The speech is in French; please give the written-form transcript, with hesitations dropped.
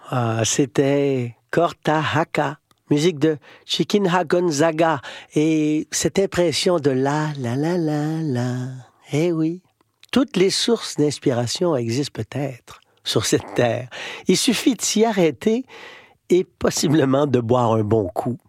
C'était Corta Haka, musique de Chiquinha Gonzaga, et cette impression de la. Eh oui, toutes les sources d'inspiration existent peut-être sur cette terre. Il suffit de s'y arrêter et possiblement de boire un bon coup.